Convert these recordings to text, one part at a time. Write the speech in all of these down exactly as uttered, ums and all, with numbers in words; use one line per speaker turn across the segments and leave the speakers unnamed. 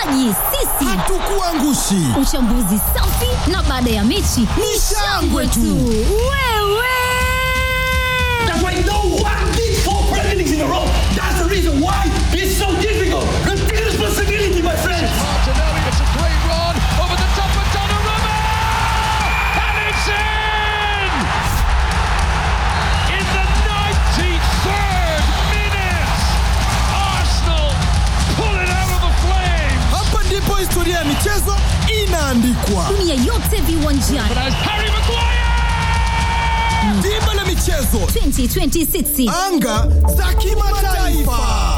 Mshikaji, sisi
hatukuangushi.
Uchambuzi safi na baada ya mechi ni shangwe tu. Wewe
That's why no one did four Premier Leagues in a row. That's the reason why it's so difficult. Take responsibility, my friends.
Martinelli, it's a great run over the top of Donnarumma, and it's in! In the ninety-third minute, Arsenal pull it out of the flames.
Hapa ndipo historia ya michezo inaandikwa.
dunia yote viwanjani.
But as Harry Maguire!
Dimba la michezo
twenty twenty-six.
anga za kimataifa.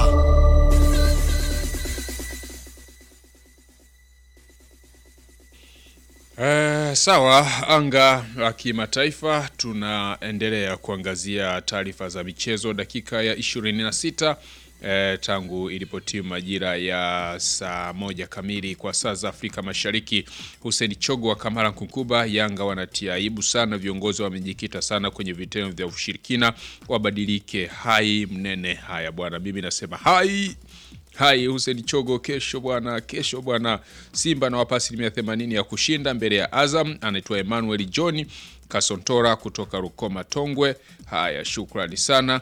Uh, sawa, anga la kimataifa, tunaendelea kuangazia taarifa za michezo dakika ya ishirini na sita uh, tangu ilipotimu majira ya saa moja kamili kwa saa za Afrika Mashariki. Hussein Chogo wa Kamara Nkunkuba, Yanga wanatia aibu sana, viongozi wamejikita sana kwenye vitendo vya ushirikina, wabadilike. Hai mnene. Haya bwana, mimi nasema hai Hai Hussein Chogo, kesho bwana, kesho bwana Simba na wapa asilimia themanini ya kushinda mbele ya Azam. Anaitwa Emmanuel John Kasontora kutoka Rukoma Tongwe. Haya, shukrani sana.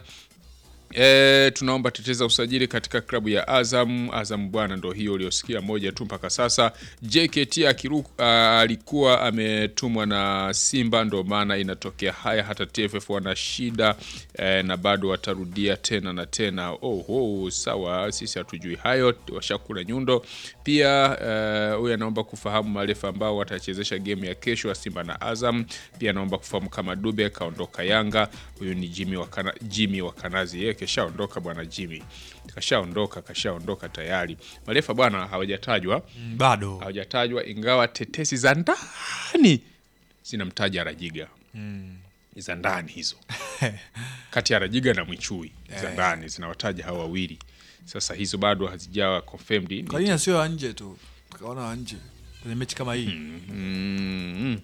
E, tunaomba teteza usajili katika klabu ya Azam. Azam bwana ndo hiyo uliosikia moja tu mpaka sasa. J K T akiruku, alikuwa ametumwa na Simba, ndo maana inatokea haya. Hata T F F wana shida e, na bado watarudia tena na tena. Oh, oh sawa, sisi hatujui hayo, washakula nyundo. Pia huyu uh, anaomba kufahamu marefa ambao watachezesha game ya kesho ya Simba na Azam. Pia anaomba kufahamu kama Dube kaondoka Yanga. Huyu ni Jimmy wa kana, Jimmy wa Kanazi. Yeye keshaondoka bwana Jimmy. Kashaondoka, kashaondoka tayari. Marefa bwana hawajatajwa.
Mm, bado
hawajatajwa, ingawa tetesi za ndani zinamtaja Rajiga. Mm. Za ndani hizo. Kati ya Rajiga na Michui za ndani zinawataja hawa wawili. Sasa hizo bado hazijawa confirmed.
Kwa nini sio nje tu? Tukaona nje kwenye mechi kama hii.
Mm, mm.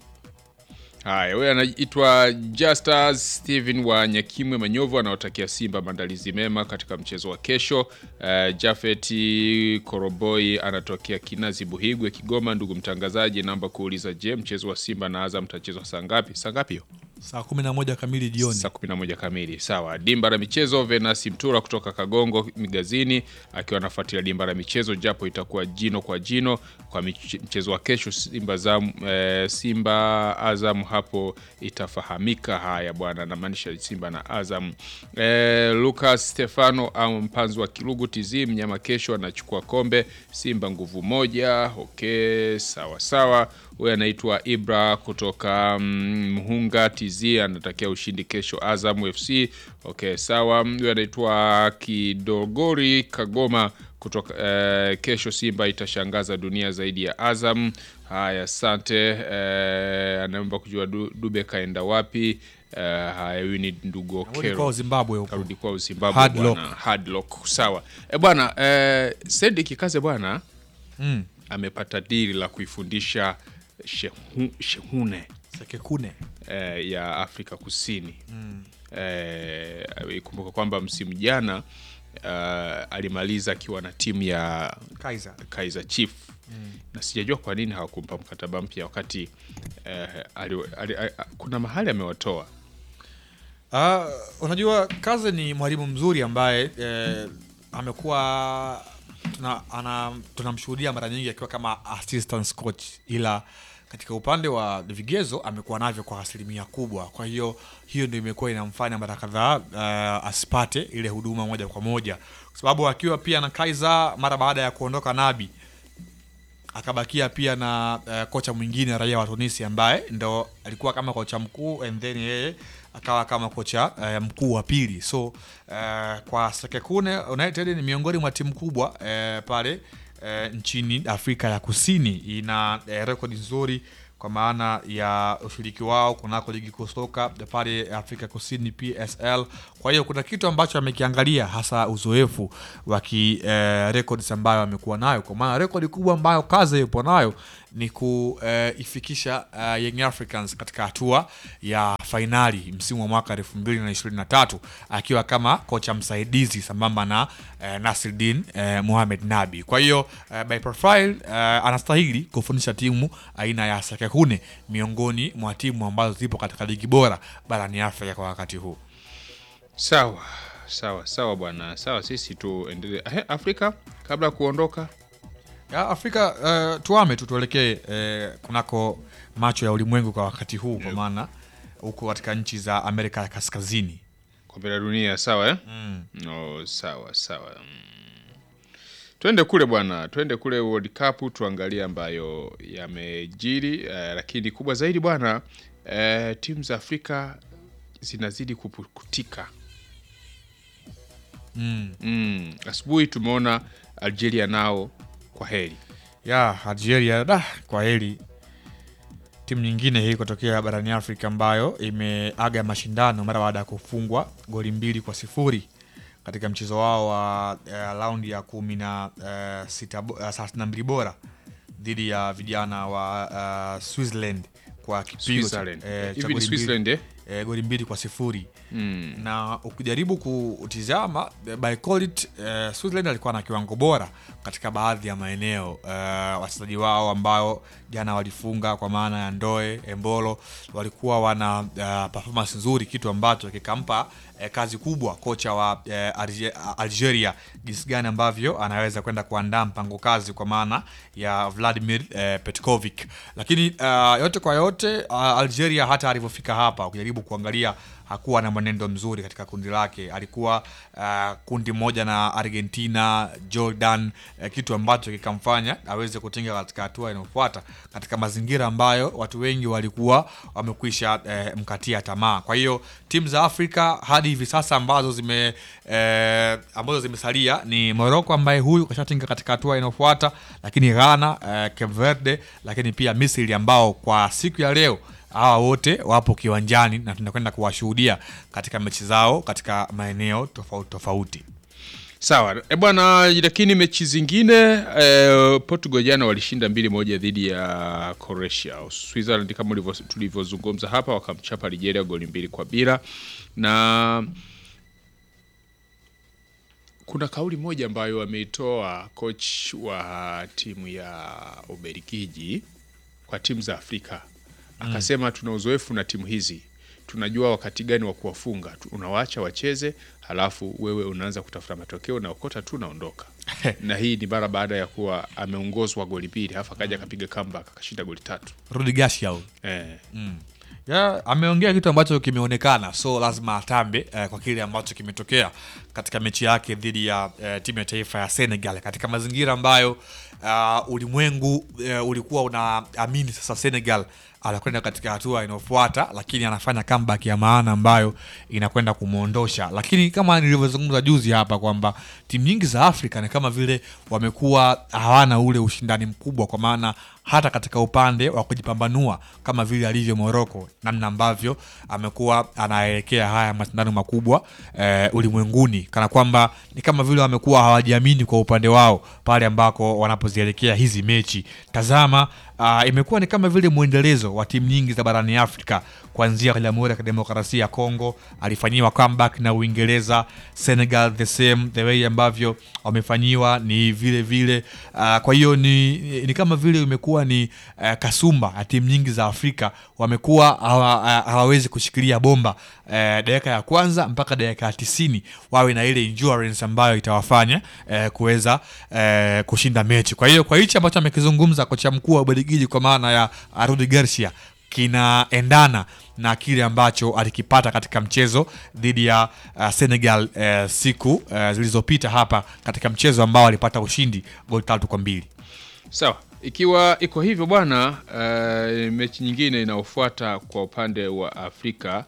Haya, wewe anaitwa Justus Steven wa Nyakimwe Manyovu, anaotakia Simba maandalizi mema katika mchezo wa kesho. Uh, Jafeti Koroboi anatokea Kinazi Buhigwe Kigoma. Ndugu mtangazaji, namba kuuliza, je, mchezo wa Simba na Azam utachezwa saa ngapi? Saa ngapi hiyo?
Saa kumi na moja kamili jioni.
Saa kumi na moja kamili. Sawa. Dimba la michezo, Venasi Mtura kutoka Kagongo Migazini akiwa anafuatilia dimba la michezo, japo itakuwa jino kwa jino kwa mchezo wa kesho Simba Azam, e, Simba Azam hapo itafahamika. Haya bwana, anamaanisha Simba na Azam. E, Lucas Stefano au mpanzi wa Kirugu Tizi, mnyama kesho anachukua kombe, Simba nguvu moja. Okay, sawa sawa. Huyu anaitwa Ibra kutoka Mhunga Tizi, anatakia ushindi kesho Azam F C. Okay, sawa. Huyu anaitwa Kidogori Kagoma kutoka eh, kesho Simba itashangaza dunia zaidi ya Azam. Haya, asante. Eh, anaomba kujua Dube kaenda wapi. Eh, haya, huyu ni ndugu Okero.
Kwa Zimbabwe huko.
Karudi kwa Zimbabwe bwana. Hard lock. Sawa. Eh bwana, eh Said Kikaze bwana mm. amepata dili la kuifundisha Shehu, Shehune
Sekekune
eh, ya Afrika Kusini. Mm. Eh, ikumbuka kwamba msimu jana uh, alimaliza akiwa na timu ya
Kaizer
Kaizer Chief. Mm. Na sijajua kwa nini hawakumpa mkataba mpya wakati eh, ali, ali, ali, kuna mahali amewatoa.
Ah, uh, unajua Kaze ni mwalimu mzuri ambaye eh, amekuwa tuna ana tunamshuhudia mara nyingi akiwa kama assistant coach, ila katika upande wa vigezo amekuwa navyo kwa asilimia kubwa. Kwa hiyo hiyo ndio imekuwa inamfanya mara kadhaa uh, asipate ile huduma moja kwa moja, kwa sababu akiwa pia na Kaizer mara baada ya kuondoka Nabi akabakia pia na uh, kocha mwingine raia wa Tunisia ambaye ndo alikuwa kama kocha mkuu, and then yeye akawa kama kocha uh, mkuu wa pili. So uh, kwa Sekekune United ni miongoni mwa timu kubwa uh, pale uh, nchini Afrika ya Kusini. Ina uh, rekodi nzuri kwa maana ya ushiriki wao kunako ligi kuu soka pale Afrika Kusini P S L Kwa hiyo kuna kitu ambacho amekiangalia, hasa uzoefu wa ki eh, records ambayo amekuwa nayo, kwa maana rekodi kubwa ambayo kazi yupo nayo ni kuifikisha eh, uh, Young Africans katika hatua ya fainali msimu wa mwaka elfu mbili na ishirini na tatu akiwa kama kocha msaidizi sambamba na eh, Nasreddine eh, Mohamed Nabi. Kwa hiyo eh, by profile eh, anastahili kufundisha timu aina ya Sekekune miongoni mwa timu ambazo zipo katika ligi bora barani Afrika kwa wakati huu.
Sawa, sawa, sawa bwana. Sawa, sisi tuendelee. Afrika kabla ya kuondoka.
Ya Afrika uh, tuame tu tuelekee uh, kunako macho ya ulimwengu kwa wakati huu, yeah. Kwa maana huko katika nchi za Amerika ya Kaskazini.
Kombe la dunia, sawa eh?
Mm.
No, sawa, sawa. Mm. Twende kule bwana, twende kule World Cup tuangalie ambayo yamejiri, uh, lakini kubwa zaidi bwana, uh, timu za Afrika zinazidi kupukutika.
Mm.
Mm. Asubuhi tumeona Algeria nao kwa heri.
Ya Algeria da kwa heri. Timu nyingine hii kutokea barani Afrika ambayo imeaga mashindano mara baada ya kufungwa goli mbili kwa sifuri katika mchezo wao wa uh, round ya kumi na sita uh, mbili bora dhidi ya vijana wa uh, Switzerland kwa kipigo
eh, cha goli Switzerland eh
E, goli mbili kwa sifuri.
Mm.
Na ukijaribu kutizama by call it, uh, Switzerland alikuwa na kiwango bora katika baadhi ya maeneo. Uh, wachezaji wao ambao jana walifunga kwa maana ya Ndoe, Embolo walikuwa wana uh, performance nzuri, kitu ambacho kikampa uh, kazi kubwa kocha wa uh, Algeria jinsi gani ambavyo anaweza kwenda kuandaa mpango kazi kwa maana ya Vladimir uh, Petkovic. Lakini uh, yote kwa yote uh, Algeria hata alivyofika hapa ukijaribu kuangalia hakuwa na mwenendo mzuri katika kundi lake. Alikuwa uh, kundi moja na Argentina, Jordan, uh, kitu ambacho kikamfanya aweze kutinga katika hatua inayofuata katika mazingira ambayo watu wengi walikuwa wamekwisha uh, mkatia tamaa. Kwa hiyo timu za Afrika hadi hivi sasa ambazo zime uh, ambazo zimesalia ni Morocco ambaye huyu kashatinga katika hatua inayofuata, lakini Ghana, uh, Cape Verde, lakini pia Misri ambao kwa siku ya leo hawa wote wapo kiwanjani na tunakwenda kuwashuhudia katika mechi zao katika maeneo tofauti tofauti.
Sawa. E bwana, lakini mechi zingine e, Portugal jana walishinda mbili moja dhidi ya Croatia. Switzerland kama tulivyozungumza hapa wakamchapa Algeria goli mbili kwa bila. Na kuna kauli moja ambayo ameitoa coach wa timu ya Ubelgiji kwa timu za Afrika. Akasema tuna uzoefu na timu hizi. Tunajua wakati gani wa kuwafunga. Unawaacha wacheze, halafu wewe unaanza kutafuta matokeo na ukota tu naondoka. Na hii ni bara baada ya kuwa ameongozwa goli mbili, halafu akaja akapiga comeback akashinda goli tatu.
Rudi Garcia.
Eh.
Mm. Ya ameongea kitu ambacho kimeonekana, so lazima atambe eh, kwa kile ambacho kimetokea katika mechi yake dhidi ya eh, timu ya taifa ya Senegal katika mazingira ambayo uh, ulimwengu uh, ulikuwa unaamini sasa Senegal anakwenda katika hatua inayofuata, lakini anafanya comeback ya maana ambayo inakwenda kumuondosha. Lakini kama nilivyozungumza juzi hapa kwamba timu nyingi za Afrika ni kama vile wamekuwa hawana ule ushindani mkubwa, kwa maana hata katika upande wa kujipambanua kama vile alivyo Morocco, namna ambavyo amekuwa anaelekea haya mashindano makubwa e, ulimwenguni, kana kwamba ni kama vile wamekuwa hawajiamini kwa upande wao pale ambako wanapozielekea hizi mechi. Tazama, uh, imekuwa ni kama vile muendelezo wa timu nyingi za barani Afrika kuanzia kwa Jamhuri ya Demokrasia ya Kongo alifanyiwa comeback na Uingereza, Senegal the same the way ambavyo wamefanyiwa ni vile vile. Uh, kwa hiyo ni, ni kama vile imekuwa ni uh, kasumba ya timu nyingi za Afrika wamekuwa hawawezi kushikilia bomba uh, dakika ya kwanza mpaka dakika ya tisini wawe na ile endurance ambayo itawafanya uh, kuweza uh, kushinda mechi. Kwa hiyo kwa hicho ambacho amekizungumza kocha mkuu wa Ubelgiji kwa maana ya Rudi Garcia kinaendana na kile ambacho alikipata katika mchezo dhidi ya uh, Senegal uh, siku uh, zilizopita hapa katika mchezo ambao alipata ushindi goli tatu kwa mbili.
Sawa. Ikiwa iko hivyo bwana, uh, mechi nyingine inayofuata kwa upande wa Afrika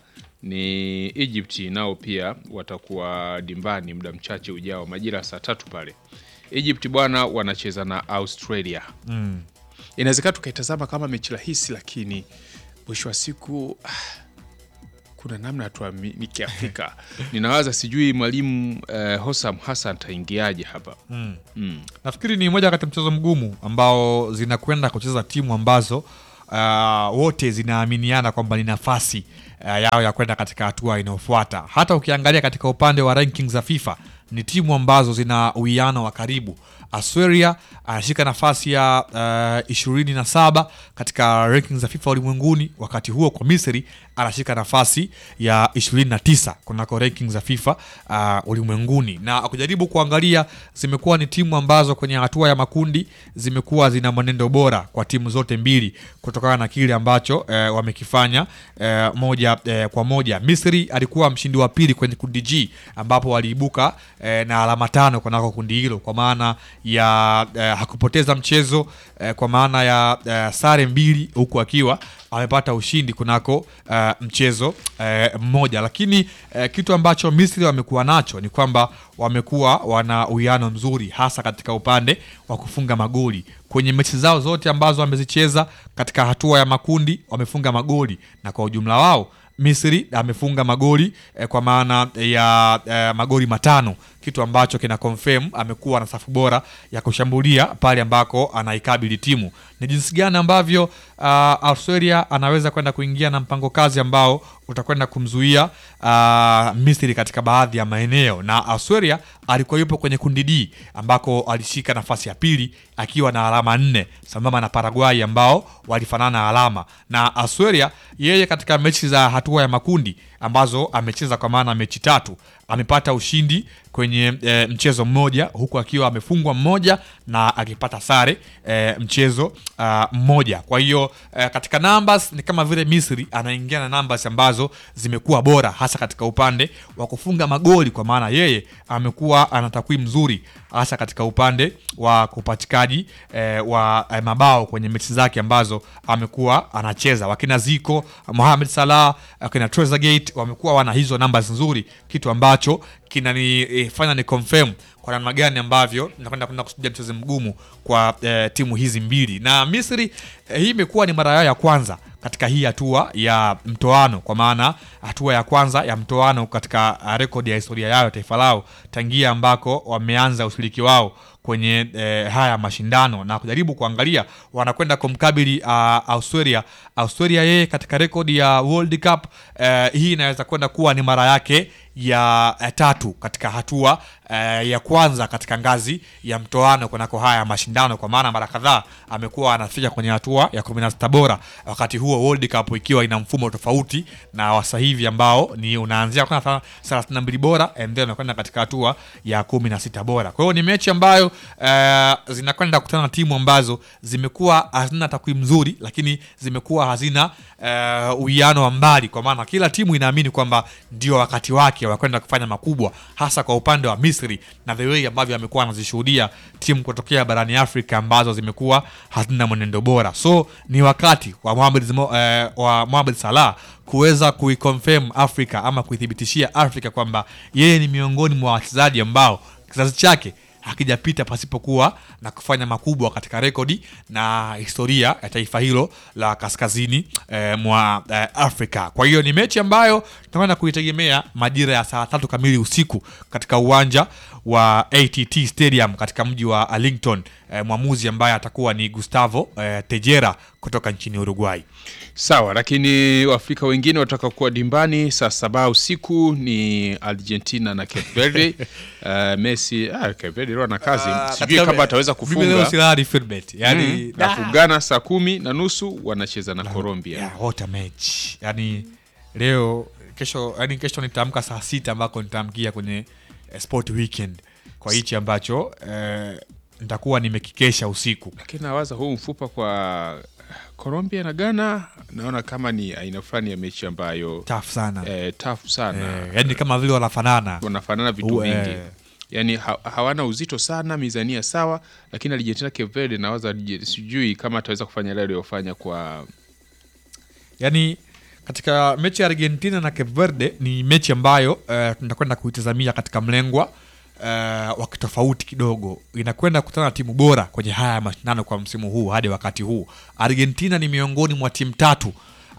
ni Egypt, nao pia watakuwa dimbani muda mchache ujao majira saa tatu pale. Egypt bwana wanacheza na Australia.
Mm.
Inawezekana tukaitazama kama mechi rahisi, lakini mwisho wa siku kuna namna tu nikiafika ninawaza sijui mwalimu uh, Hosam Hassan taingiaje hapa.
Mm.
Mm.
Nafikiri ni moja kati mchezo mgumu ambao zinakwenda kucheza timu ambazo uh, wote zinaaminiana kwamba ni nafasi uh, yao ya kwenda katika hatua inayofuata. Hata ukiangalia katika upande wa rankings za FIFA ni timu ambazo zina uwiano wa karibu. Australia anashika nafasi ya uh, ishirini na saba katika rankings za FIFA ulimwenguni, wakati huo kwa Misri anashika nafasi ya ishirini na tisa kunako rankings za FIFA uh, ulimwenguni. Na kujaribu kuangalia, zimekuwa ni timu ambazo kwenye hatua ya makundi zimekuwa zina mwenendo bora kwa timu zote mbili kutokana na kile ambacho uh, wamekifanya uh, moja uh, kwa moja. Misri alikuwa mshindi wa pili kwenye kundi G ambapo waliibuka uh, na alama tano kunako kundi hilo, kwa maana ya uh, hakupoteza mchezo uh, kwa maana ya uh, sare mbili, huku akiwa amepata ushindi kunako uh, mchezo uh, mmoja. Lakini uh, kitu ambacho Misri wamekuwa nacho ni kwamba wamekuwa wana uwiano mzuri hasa katika upande wa kufunga magoli. Kwenye mechi zao zote ambazo wamezicheza katika hatua ya makundi wamefunga magoli, na kwa ujumla wao Misri amefunga magoli eh, kwa maana ya eh, magoli matano, kitu ambacho kina confirm amekuwa na safu bora ya kushambulia pale ambako anaikabili timu. Ni jinsi gani ambavyo uh, Australia anaweza kwenda kuingia na mpango kazi ambao utakwenda kumzuia uh, Misri katika baadhi ya maeneo. Na Australia alikuwa yupo kwenye kundi D ambako alishika nafasi ya pili akiwa na alama nne sambamba na Paraguay ambao walifanana alama. Na Australia yeye katika mechi za hatua ya makundi ambazo amecheza kwa maana mechi tatu amepata ushindi kwenye e, mchezo mmoja, huku akiwa amefungwa mmoja na akipata sare e, mchezo a, mmoja. Kwa hiyo e, katika numbers ni kama vile Misri anaingia na numbers ambazo zimekuwa bora hasa katika upande wa kufunga magoli, kwa maana yeye amekuwa ana takwimu nzuri hasa katika upande wa kupatikaji e, wa e, mabao kwenye mechi zake ambazo amekuwa anacheza. Wakina Zico, Mohamed Salah, wakina Trezeguet wamekuwa wana hizo numbers nzuri, kitu ambacho kinanifanya ni confirm kwa namna gani ambavyo nakwenda kwenda kusudia mchezo mgumu kwa eh, timu hizi mbili. Na Misri eh, hii imekuwa ni mara yao ya kwanza katika hii hatua ya mtoano, kwa maana hatua ya kwanza ya mtoano katika uh, rekodi ya historia yao ya taifa lao tangia ambako wameanza ushiriki wao kwenye eh, haya mashindano. Na kujaribu kuangalia wanakwenda kumkabili uh, Australia. Australia yeye katika rekodi ya World Cup eh, hii inaweza kwenda kuwa ni mara yake ya eh, tatu katika hatua eh, ya kwanza katika ngazi ya mtoano kunako haya mashindano, kwa maana mara kadhaa amekuwa anafika kwenye hatua ya kumi na sita bora, wakati huo World Cup ikiwa ina mfumo tofauti na wasa hivi ambao ni unaanzia kwa thelathini na mbili bora and then unakwenda katika hatua ya kumi na sita bora. Kwa hiyo ni mechi ambayo uh, zinakwenda kukutana na timu ambazo zimekuwa hazina takwimu nzuri, lakini zimekuwa hazina uwiano uh, wa mbali, kwa maana kila timu inaamini kwamba ndio wakati wake wa kwenda kufanya makubwa, hasa kwa upande wa Misri na the way ambavyo amekuwa anazishuhudia timu kutokea barani Afrika ambazo zimekuwa hazina mwenendo bora. So ni wakati wa Mohamed uh, wa Mohamed Salah kuweza kuiconfirm Afrika ama kuithibitishia Afrika kwamba yeye ni miongoni mwa wachezaji ambao kizazi chake hakijapita pasipokuwa na kufanya makubwa katika rekodi na historia ya taifa hilo la kaskazini eh, mwa eh, Afrika. Kwa hiyo ni mechi ambayo tunakwenda kuitegemea majira ya saa tatu kamili usiku katika uwanja wa A T T Stadium katika mji wa Arlington. Eh, mwamuzi ambaye atakuwa ni Gustavo eh, Tejera kutoka nchini Uruguay.
Sawa, lakini Waafrika wengine wataka kuwa dimbani saa saba usiku ni Argentina na Cape Verde. uh, Messi, ah Cape Verde wana kazi. Uh, Sijui kama ataweza kufunga.
Yaani
mm, na Ghana saa kumi na nusu wanacheza na Colombia.
Yeah, what a match. Yaani leo kesho, yani kesho nitaamka saa sita ambako nitaamkia kwenye eh, Sport Weekend kwa hichi ambacho eh, nitakuwa nimekikesha usiku.
Lakini nawaza huu mfupa kwa Colombia na Ghana naona kama ni aina fulani ya mechi ambayo
tough sana.
Eh, tough sana.
Eh, yani kama vile wanafanana.
Wanafanana vitu
uh,
vingi.
Eh.
Yani ha, hawana uzito sana, mizania sawa, lakini Argentina Cape Verde nawaza sijui kama ataweza kufanya leo aliyofanya kwa
yani katika mechi ya Argentina na Cape Verde ni mechi ambayo uh, tunakwenda kuitazamia katika mlengwa uh, wa kitofauti kidogo. Inakwenda kukutana na timu bora kwenye haya mashindano kwa msimu huu hadi wakati huu. Argentina ni miongoni mwa timu tatu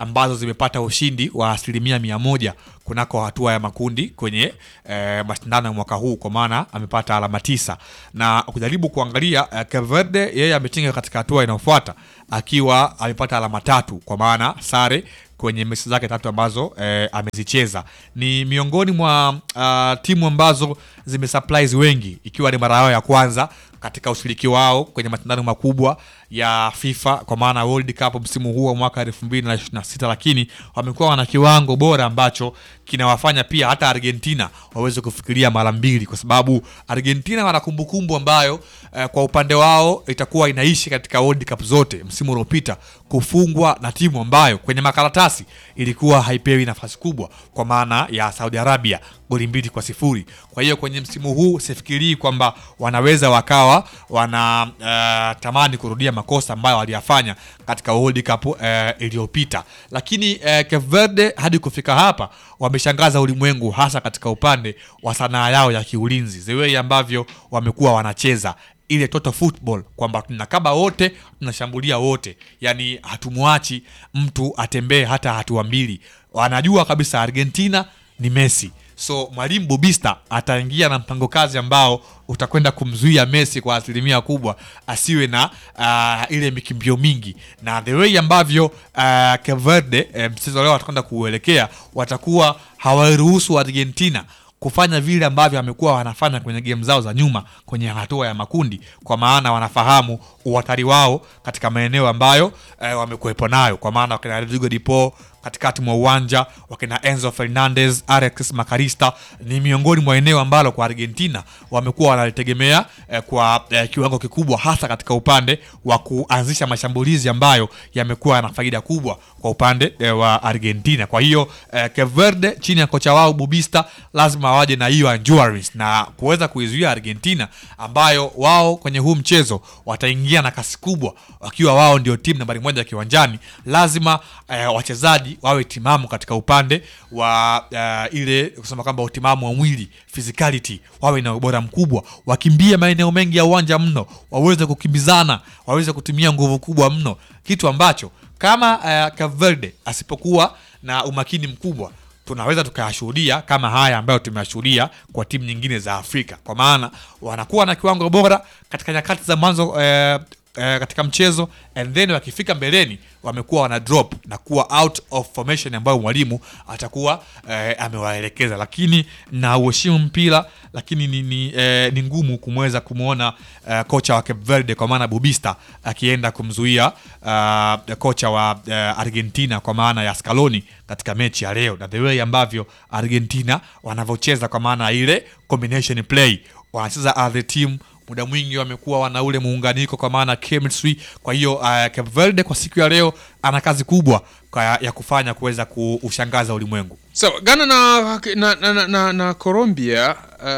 ambazo zimepata ushindi wa asilimia mia moja kunako hatua ya makundi kwenye eh, mashindano ya mwaka huu, kwa maana amepata alama tisa. Na kujaribu kuangalia eh, Cape Verde yeye ametinga katika hatua inayofuata akiwa amepata alama tatu, kwa maana sare kwenye mechi zake tatu ambazo eh, amezicheza. Ni miongoni mwa uh, timu ambazo zimesurprise wengi, ikiwa ni mara yao ya kwanza katika ushiriki wao kwenye mashindano makubwa ya FIFA, kwa maana World Cup msimu huu wa mwaka elfu mbili na ishirini na sita, lakini wamekuwa wana kiwango bora ambacho kinawafanya pia hata Argentina waweze kufikiria mara mbili, kwa sababu Argentina wana kumbukumbu ambayo eh, kwa upande wao itakuwa inaishi katika World Cup zote msimu uliopita, kufungwa na timu ambayo kwenye makaratasi ilikuwa haipewi nafasi kubwa, kwa maana ya Saudi Arabia goli mbili kwa sifuri. Kwa hiyo kwenye msimu huu sifikirii kwamba wanaweza wakawa wana uh, tamani kurudia makosa ambayo waliyafanya katika World Cup uh, iliyopita. Lakini uh, Cape Verde hadi kufika hapa wameshangaza ulimwengu, hasa katika upande wa sanaa yao ya kiulinzi, zewe ambavyo wamekuwa wanacheza ile total football, kwamba tunakaba wote, tunashambulia wote, yani hatumwachi mtu atembee hata hatua mbili. Wanajua kabisa Argentina ni Messi, so mwalimu Bubista ataingia na mpango kazi ambao utakwenda kumzuia Messi kwa asilimia kubwa asiwe na uh, ile mikimbio mingi. Na the way ambavyo uh, Cape Verde eh, mchezo leo watakwenda kuelekea, watakuwa hawairuhusu Argentina kufanya vile ambavyo wamekuwa wanafanya kwenye game zao za nyuma kwenye hatua ya makundi, kwa maana wanafahamu uhatari wao katika maeneo ambayo eh, wamekuepo nayo, kwa maana wakina Rodrigo Di Paul katikati mwa uwanja, wakina Enzo Fernandez, Alexis Makarista ni miongoni mwa eneo ambalo kwa Argentina wamekuwa wanalitegemea eh, kwa eh, kiwango kikubwa, hasa katika upande wa kuanzisha mashambulizi ambayo yamekuwa na faida kubwa kwa upande eh, wa Argentina. Kwa hiyo eh, Cape Verde chini ya kocha wao Bubista lazima waje na hiyo endurance na kuweza kuizuia Argentina, ambayo wao kwenye huu mchezo wataingia na kasi kubwa wakiwa wao ndio timu nambari moja kiwanjani. Lazima eh, wachezaji wawe timamu katika upande wa uh, ile kusema kwamba utimamu wa mwili, physicality, wawe na ubora mkubwa, wakimbie maeneo mengi ya uwanja mno, waweze kukimbizana, waweze kutumia nguvu kubwa mno, kitu ambacho kama uh, Cape Verde asipokuwa na umakini mkubwa tunaweza tukayashuhudia kama haya ambayo tumeyashuhudia kwa timu nyingine za Afrika, kwa maana wanakuwa na kiwango bora katika nyakati za mwanzo eh, eh, katika mchezo, and then wakifika mbeleni wamekuwa wana drop na kuwa out of formation ambayo mwalimu atakuwa eh, amewaelekeza. Lakini na uheshimu mpira, lakini ni, ni, eh, ni ngumu kumweza kumuona eh, kocha wa Cape Verde kwa maana Bubista akienda kumzuia eh, kocha wa eh, Argentina kwa maana ya Scaloni katika mechi ya leo, na the way ambavyo Argentina wanavyocheza kwa maana ile combination play, wanacheza as a team, muda mwingi wamekuwa wana ule muunganiko kwa maana chemistry. Kwa hiyo uh, Cape Verde kwa siku ya leo ana kazi kubwa kwa ya kufanya kuweza kushangaza ulimwengu.
So Ghana na na na, na, na Colombia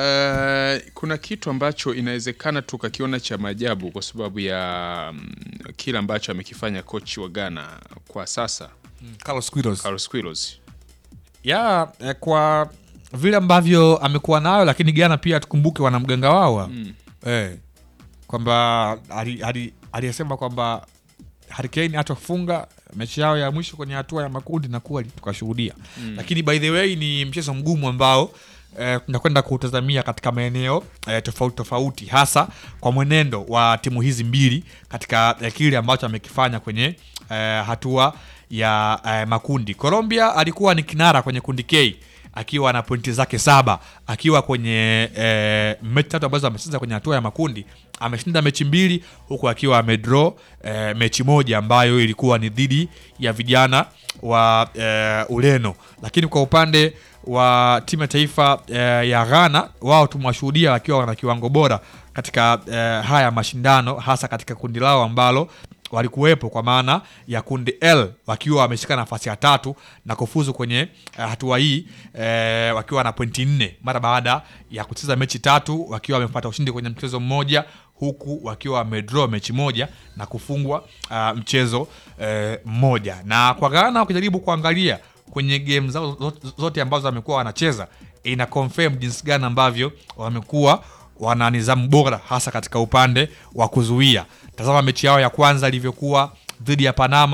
uh, kuna kitu ambacho inawezekana tukakiona cha maajabu kwa sababu ya um, kila ambacho amekifanya coach wa Ghana kwa sasa,
mm, Carlos Queiroz. Carlos
Queiroz.
Yeah, eh, kwa vile ambavyo amekuwa nayo, lakini Ghana pia tukumbuke wana mganga wao. Mm. Eh, kwamba aliyesema kwamba Hurricane hatafunga mechi yao ya mwisho kwenye hatua ya makundi, na kweli tukashuhudia. Mm. Lakini by the way ni mchezo mgumu ambao eh, tunakwenda kutazamia katika maeneo eh, tofauti tofauti, hasa kwa mwenendo wa timu hizi mbili katika eh, kile ambacho amekifanya kwenye eh, hatua ya eh, makundi. Colombia alikuwa ni kinara kwenye kundi K akiwa na pointi zake saba, akiwa kwenye e, mechi tatu ambazo amecheza kwenye hatua ya makundi. Ameshinda mechi mbili huku akiwa amedraw e, mechi moja ambayo ilikuwa ni dhidi ya vijana wa e, Ureno. Lakini kwa upande wa timu ya taifa e, ya Ghana, wao tumwashuhudia wakiwa wana kiwango bora katika e, haya mashindano, hasa katika kundi lao ambalo walikuwepo kwa maana ya kundi L, wakiwa wameshika nafasi ya tatu na kufuzu kwenye uh, hatua hii uh, wakiwa na pointi nne mara baada ya kucheza mechi tatu, wakiwa wamepata ushindi kwenye mchezo mmoja, huku wakiwa wamedraw mechi moja na kufungwa uh, mchezo uh, mmoja. Na kwa Ghana wakijaribu kuangalia kwenye game zao zote ambazo wamekuwa wanacheza, ina confirm jinsi gani ambavyo wamekuwa wana nidhamu bora, hasa katika upande wa kuzuia. Tazama mechi yao ya kwanza ilivyokuwa dhidi ya Panama,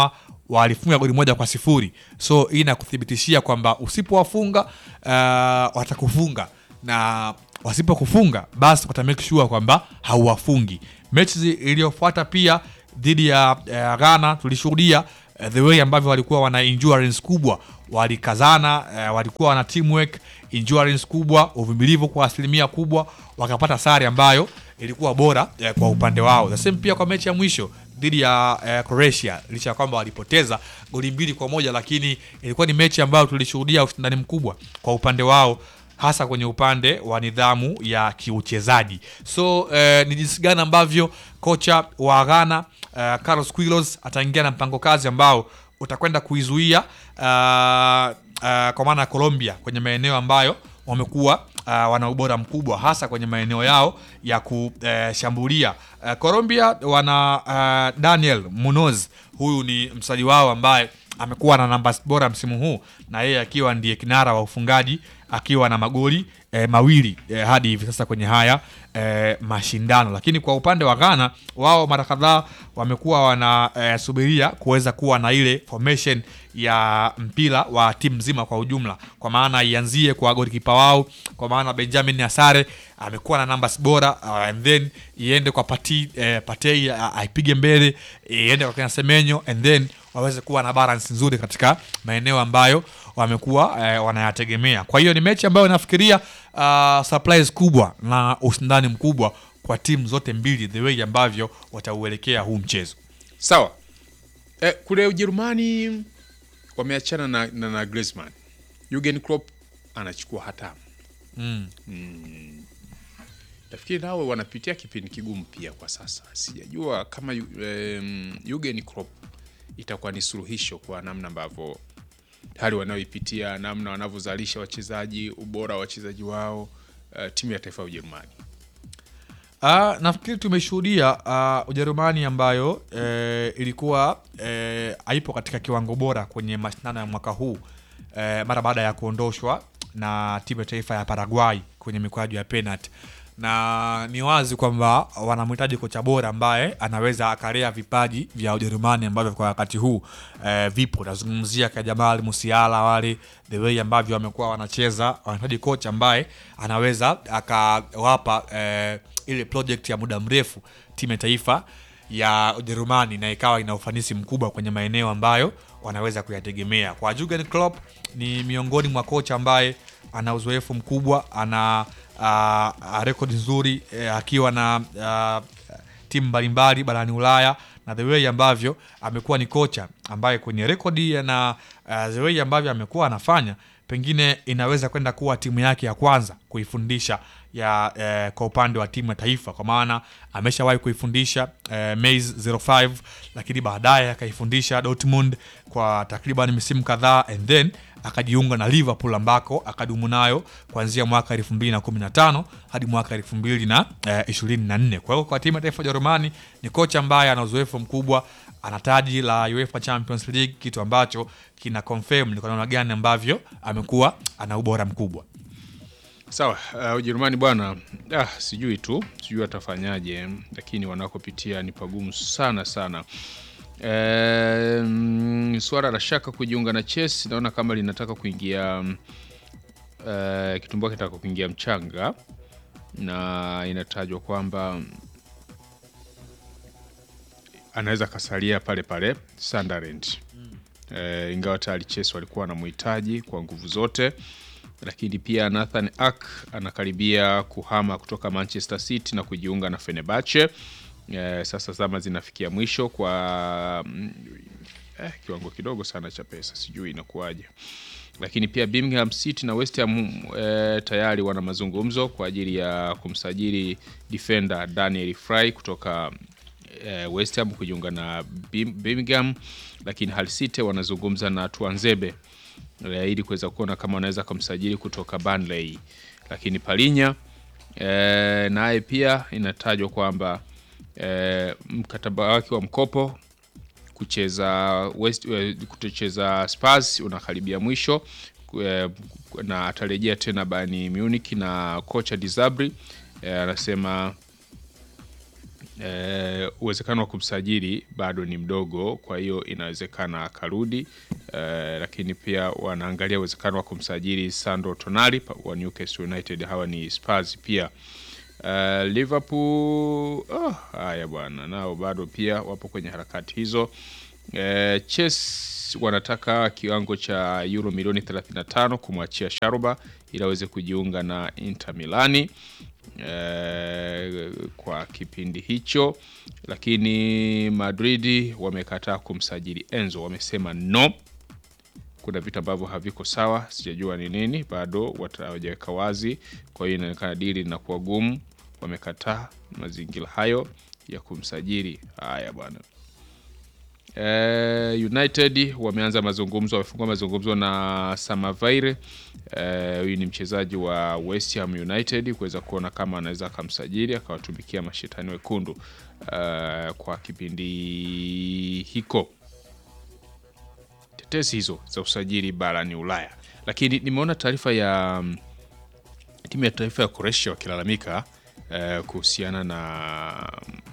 walifunga goli moja kwa sifuri. So hii inakuthibitishia kwamba usipowafunga uh, watakufunga, na wasipokufunga basi wata make sure kwamba hauwafungi. Mechi iliyofuata pia dhidi ya uh, Ghana tulishuhudia uh, the way ambavyo walikuwa wana endurance kubwa, walikazana, uh, walikuwa wana teamwork, endurance kubwa, uvumilivu kwa asilimia kubwa, wakapata sare ambayo ilikuwa bora uh, kwa upande wao. The same pia kwa mechi ya mwisho dhidi ya uh, Croatia, licha ya kwamba walipoteza goli mbili kwa moja, lakini ilikuwa ni mechi ambayo tulishuhudia ushindani mkubwa kwa upande wao, hasa kwenye upande wa nidhamu ya kiuchezaji. So uh, ni jinsi gani ambavyo kocha wa Ghana uh, Carlos Queiroz ataingia na mpango kazi ambao utakwenda kuizuia uh, uh, kwa maana Colombia kwenye maeneo ambayo wamekuwa uh, wana ubora mkubwa, hasa kwenye maeneo yao ya kushambulia. Uh, Colombia wana uh, Daniel Munoz, huyu ni msali wao ambaye amekuwa na namba bora msimu huu, na yeye akiwa ndiye kinara wa ufungaji akiwa na magoli eh, mawili eh, hadi hivi sasa kwenye haya eh, mashindano. Lakini kwa upande wa Ghana, wao mara kadhaa wamekuwa wanasubiria eh, kuweza kuwa na ile formation ya mpira wa timu nzima kwa ujumla, kwa maana ianzie kwa golikipa wao, kwa maana Benjamin Asare amekuwa na numbers bora, uh, and then iende kwa Pati eh, Patei uh, aipige mbele, iende kwa kina Semenyo, and then waweze kuwa na balance nzuri katika maeneo ambayo wamekuwa eh, wanayategemea. Kwa hiyo ni mechi ambayo nafikiria uh, surprise kubwa na ushindani mkubwa kwa timu zote mbili, the way ambavyo watauelekea huu mchezo.
Sawa. Eh, kule Ujerumani wameachana na, na, na Griezmann. Jurgen Klopp anachukua hatamu.
Mm.
Mm. Nafikiri nao wanapitia kipindi kigumu pia kwa sasa. Sijajua kama um, Jurgen Klopp itakuwa ni suluhisho kwa namna ambavyo hali wanaoipitia, namna wanavyozalisha wachezaji, ubora wa wachezaji wao, uh, timu ya taifa ya Ujerumani.
Ah, uh, nafikiri tumeshuhudia uh, Ujerumani ambayo uh, ilikuwa uh, haipo katika kiwango bora kwenye mashindano ya mwaka huu uh, mara baada ya kuondoshwa na timu ya taifa ya Paraguay kwenye mikwaju ya penalty. Na ni wazi kwamba wanamhitaji kocha bora ambaye anaweza akalea vipaji vya Ujerumani ambavyo kwa wakati huu eh, vipo. Nazungumzia kwa Jamal Musiala, wale the way ambavyo wamekuwa wanacheza, wanahitaji kocha ambaye anaweza akawapa eh, ile project ya muda mrefu timu ya taifa ya Ujerumani na ikawa ina ufanisi mkubwa kwenye maeneo ambayo wanaweza kuyategemea. Kwa Jurgen Klopp ni miongoni mwa kocha ambaye ana uzoefu mkubwa, ana uh, rekodi nzuri eh, akiwa na uh, timu mbalimbali barani Ulaya, na the way ambavyo amekuwa ni kocha ambaye kwenye rekodi na uh, the way ambavyo amekuwa anafanya, pengine inaweza kwenda kuwa timu yake ya kwanza kuifundisha ya eh, kwa upande wa timu ya taifa, kwa maana ameshawahi kuifundisha eh, Mainz zero five, lakini baadaye akaifundisha Dortmund kwa takriban misimu kadhaa, and then akajiunga na Liverpool ambako akadumu nayo kuanzia mwaka elfu mbili na kumi na tano hadi mwaka elfu mbili na ishirini na nne. Kwa hiyo kwa timu ya taifa ya Ujerumani ni kocha ambaye ana uzoefu mkubwa, ana taji la UEFA Champions League, kitu ambacho kina confirm ni kwa namna gani ambavyo amekuwa ana ubora mkubwa.
Sawa, uh, Ujerumani bwana, ah, sijui tu, sijui atafanyaje, lakini wanakopitia ni pagumu sana sana. Eh, mm, swala la shaka kujiunga na Chelsea naona kama linataka kuingia uh, kitumbo kinataka kuingia mchanga, na inatajwa kwamba anaweza kasalia pale pale Sunderland. Mm. Eh, ingawa tayari Chelsea walikuwa wanamhitaji kwa nguvu zote, lakini pia Nathan Ake anakaribia kuhama kutoka Manchester City na kujiunga na Fenerbahce. Eh, sasa zama zinafikia mwisho kwa eh, kiwango kidogo sana cha pesa, sijui inakuaje. Lakini pia Birmingham City na West Ham eh, tayari wana mazungumzo kwa ajili ya kumsajili defender Daniel Fry kutoka eh, West Ham kujiunga na Birmingham, lakini Hull City wanazungumza na Tuanzebe eh, ili kuweza kuona kama wanaweza kumsajili kutoka Burnley. Lakini Palinya eh, naye pia inatajwa kwamba eh, mkataba wake wa mkopo kucheza West kucheza Spurs unakaribia mwisho, eh, na atarejea tena Bayern Munich, na kocha Dizabri anasema eh, uwezekano wa kumsajili bado ni mdogo, kwa hiyo inawezekana akarudi. Eh, lakini pia wanaangalia uwezekano wa kumsajili Sandro Tonali wa Newcastle United. Hawa ni Spurs pia. Uh, Liverpool oh, haya bwana, nao bado pia wapo kwenye harakati hizo. Uh, Chelsea wanataka kiwango cha euro milioni thelathini na tano kumwachia Sharoba ili aweze kujiunga na Inter Milani uh, kwa kipindi hicho, lakini Madrid wamekataa kumsajili Enzo, wamesema no. Kuna vitu ambavyo haviko sawa, sijajua ni nini, bado wataweka wazi. Kwa hiyo inaonekana dili linakuwa gumu, wamekataa mazingira hayo ya kumsajili. Haya bwana. Eh, United wameanza mazungumzo, wamefungua mazungumzo na Samavaire. Eh, huyu ni mchezaji wa West Ham United, kuweza kuona kama anaweza kumsajili akawatumikia mashetani wekundu eh, kwa kipindi hiko. Tetesi hizo za usajili barani Ulaya. Lakini nimeona taarifa ya timu ya taifa ya Croatia wakilalamika eh, kuhusiana na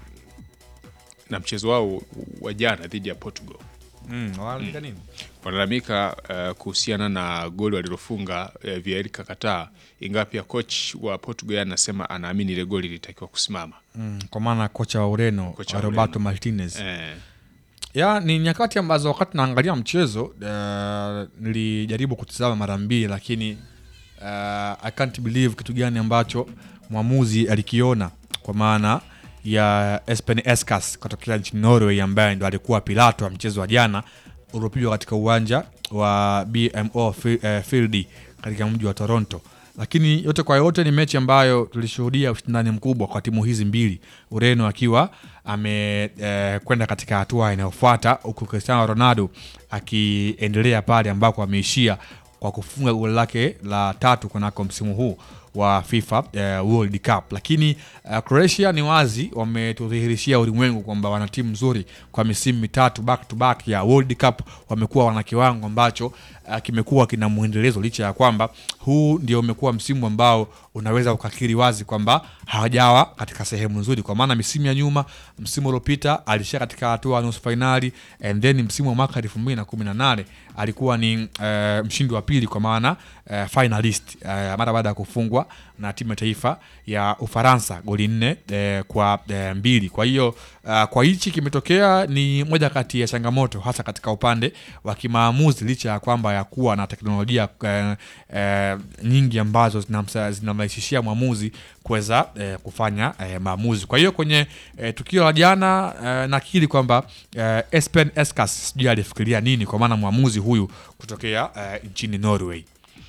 na mchezo wao wa jana dhidi ya Portugal.
Mm, walalamika nini?
Walalamika uh, kuhusiana na goli walilofunga uh, Villarreal kakataa, ingawa pia coach wa Portugal anasema anaamini ile goli litakiwa kusimama.
Mm, kwa maana kocha wa Ureno,
Kocha wa
Roberto
Ureno.
Martinez.
Eh.
Ya, ni nyakati ambazo wakati naangalia mchezo uh, nilijaribu kutizama mara mbili, lakini uh, I can't believe kitu gani ambacho mwamuzi alikiona, kwa maana ya Espen Eskas kutokea nchini Norway, ambaye ndo alikuwa pilato wa mchezo wa jana uliopigwa katika uwanja wa B M O Field katika mji wa Toronto. Lakini yote kwa yote ni mechi ambayo tulishuhudia ushindani mkubwa kwa timu hizi mbili, Ureno akiwa amekwenda eh, katika hatua inayofuata, huku Cristiano Ronaldo akiendelea pale ambako ameishia kwa kufunga goli lake la tatu kunako msimu huu wa FIFA uh, World Cup. Lakini uh, Croatia ni wazi wametudhihirishia ulimwengu kwamba wana timu nzuri kwa misimu mitatu back to back ya World Cup. Wamekuwa wana kiwango ambacho uh, kimekuwa kina muendelezo, licha ya kwamba huu ndio umekuwa msimu ambao unaweza ukakiri wazi kwamba hawajawa katika sehemu nzuri, kwa maana misimu ya nyuma, msimu uliopita alishia katika hatua nusu finali, and then msimu wa mwaka elfu mbili na kumi na nane alikuwa ni uh, mshindi wa pili, kwa maana uh, finalist uh, mara baada ya kufungwa na timu ya taifa ya Ufaransa goli nne eh, kwa eh, mbili. Kwa hiyo uh, kwa hichi kimetokea ni moja kati ya changamoto hasa katika upande wa kimaamuzi, licha ya kwamba ya kuwa na teknolojia eh, eh, nyingi ambazo zinamrahisishia mwamuzi kuweza eh, kufanya eh, maamuzi. Kwa hiyo kwenye eh, tukio la jana eh, nakiri kwamba eh, Espen Eskas sijui alifikiria nini, kwa maana mwamuzi huyu kutokea eh, nchini Norway.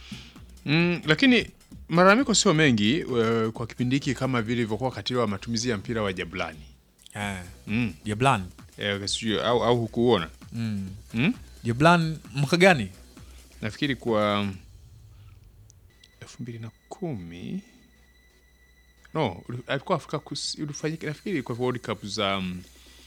Mm, lakini malalamiko sio mengi uh, kwa kipindi hiki kama vile ilivyokuwa katili wa matumizi ya mpira wa Jablani.
Eh.
Mm.
Jablan.
Eh, au au hukuona?
Mm.
Mm?
Jablan mwaka gani?
Nafikiri kwa elfu mbili na kumi. No, alikuwa Afrika Kusini, ulifanyika nafikiri kwa World Cup za um,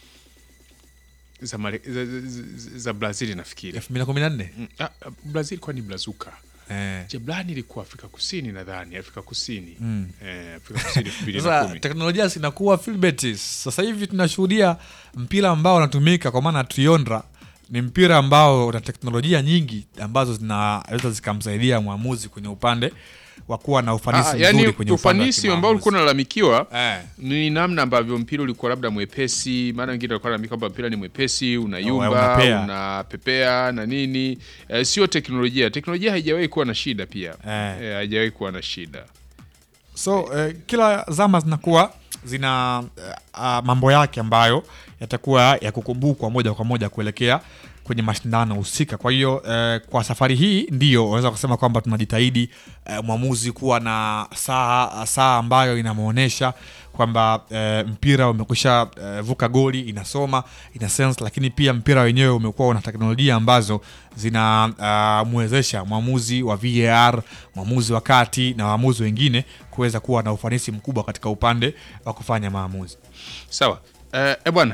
za, mare, za, za, za Brazil nafikiri.
elfu mbili na kumi na nne.
Mm. Ah, Brazil kwa ni Brazuka.
Eh.
Jablani ilikuwa Afrika Kusini nadhani, Afrika Kusini.
Mm.
Eh, Afrika Kusini elfu mbili na
Sasa
kumi.
teknolojia zinakuwa Philbetis. Sasa hivi tunashuhudia mpira ambao unatumika, kwa maana Triondra ni mpira ambao una teknolojia nyingi ambazo zinaweza zikamsaidia mwamuzi kwenye upande wa kuwa na ufanisi
ah,
mzuri
yani
kwenye upande wa
ufanisi ambao ulikuwa unalalamikiwa
eh,
ni namna ambavyo mpira ulikuwa labda mwepesi. Maana wengine walikuwa wanalalamika kwamba mpira ni mwepesi, unayumba,
unapea.
unapepea na nini. Eh, sio teknolojia. Teknolojia haijawahi kuwa na shida pia.
Eh.
Eh, haijawahi kuwa na shida.
So eh, kila zama zinakuwa zina uh, mambo yake ambayo yatakuwa ya kukumbukwa moja kwa moja kuelekea kwenye mashindano husika. Kwa hiyo eh, kwa safari hii ndio unaweza kusema kwamba tunajitahidi eh, mwamuzi kuwa na saa saa ambayo inamuonesha kwamba eh, mpira umekwisha eh, vuka goli, inasoma, ina sense, lakini pia mpira wenyewe umekuwa una teknolojia ambazo zinamwezesha uh, mwamuzi wa V A R, mwamuzi wa kati na waamuzi wengine kuweza kuwa na ufanisi mkubwa katika upande wa kufanya maamuzi.
Sawa. Eh, e bwana.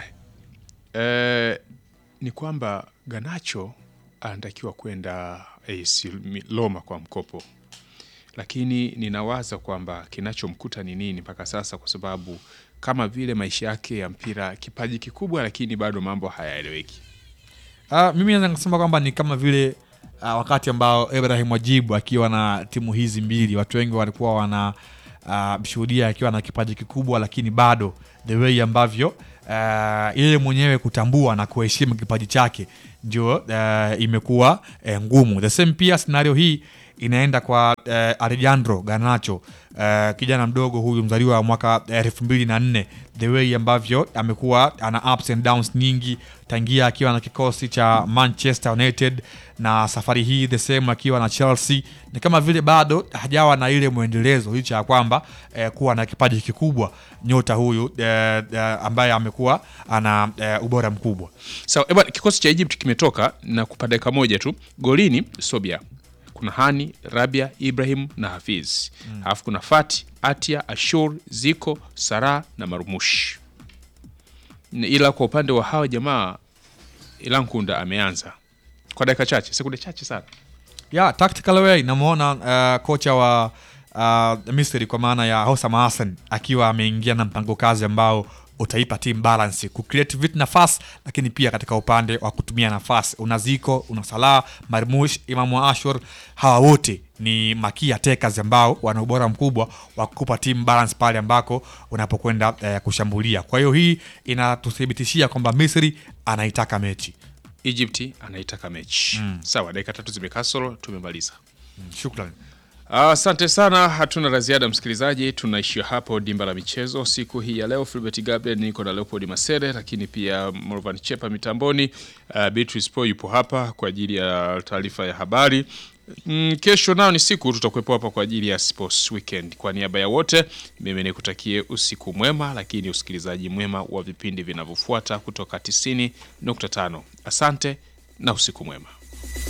Eh, ni kwamba Garnacho anatakiwa kwenda A S Roma kwa mkopo, lakini ninawaza kwamba kinachomkuta ni nini mpaka sasa, kwa sababu kama vile maisha yake ya mpira, kipaji kikubwa lakini bado mambo hayaeleweki.
Uh, mimi naweza kusema kwamba ni kama vile uh, wakati ambao Ibrahim Wajibu akiwa na timu hizi mbili, watu wengi walikuwa wana uh, mshuhudia akiwa na kipaji kikubwa, lakini bado the way ambavyo uh, yeye mwenyewe kutambua na kuheshimu kipaji chake ndio uh, imekuwa uh, ngumu. The same pia scenario hii inaenda kwa uh, Alejandro Garnacho, uh, kijana mdogo huyu mzaliwa wa mwaka elfu mbili na nne. The way ambavyo amekuwa ana ups and downs nyingi tangia akiwa na kikosi cha Manchester United, na safari hii the same akiwa na Chelsea, ni kama vile bado hajawa na ile muendelezo, licha ya kwamba eh, kuwa na kipaji kikubwa nyota huyu eh, eh, ambaye amekuwa ana eh, ubora mkubwa.
Sawa, so, kikosi cha Egypt kimetoka na kupata dakika moja tu. Golini Sobia, kuna Hani, Rabia, Ibrahim na Hafiz. Mm. Alafu kuna Fati, Atia, Ashur, Ziko, Sara na Marmush. Ila kwa upande wa hawa jamaa, Ilankunda ameanza kwa dakika chache, sekunde chache sana.
Yeah, tactical way namuona uh, kocha wa uh, Misri kwa maana ya Hossam Hassan akiwa ameingia na mpango kazi ambao utaipa team balance, ku create vit nafasi, lakini pia katika upande wa kutumia nafasi. Una Ziko, una Salah, Marmush, Imamu Ashur, hawa wote ni makia takers ambao wana ubora mkubwa wa kukupa team balance pale ambako unapokwenda eh, kushambulia. Kwa hiyo hii inatuthibitishia kwamba Misri anaitaka mechi,
Egypt anaitaka mechi. Mm. Sawa, dakika tatu zimekasoro, tumemaliza.
Mm, shukrani.
Asante uh, sana, hatuna la ziada msikilizaji, tunaishia hapo dimba la michezo siku hii ya leo. Philbert Gabriel, niko na Leopold Masere, lakini pia Morvan Chepa mitamboni. uh, Beatrice Pro yupo hapa kwa ajili ya taarifa ya habari. Mm, kesho nao ni siku tutakuwepo hapa kwa ajili ya Sports Weekend. Kwa niaba ya wote, mimi nikutakie usiku mwema, lakini usikilizaji mwema wa vipindi vinavyofuata kutoka tisini nukta tano. Asante na usiku mwema.